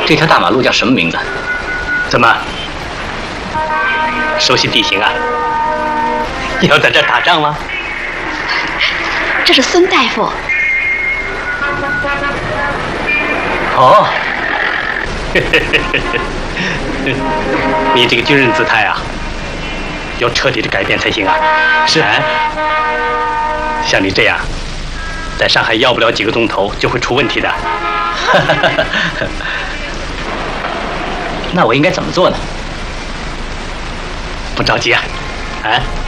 这条大马路叫什么名字？怎么？熟悉地形啊？要在这打仗吗？ 这是孙大夫。 哦，你这个军人姿态啊，要彻底的改变才行啊！是啊，像你这样，在上海要不了几个钟头就会出问题的。那我应该怎么做呢？不着急啊，啊。